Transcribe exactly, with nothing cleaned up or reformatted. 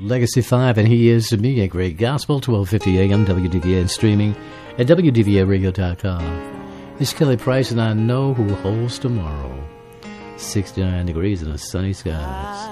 Legacy five, and he is to me a great gospel. twelve fifty a.m. W D V A and streaming at W D V A radio dot com. This is Kelly Price, and I know who holds tomorrow. sixty-nine degrees and a sunny skies.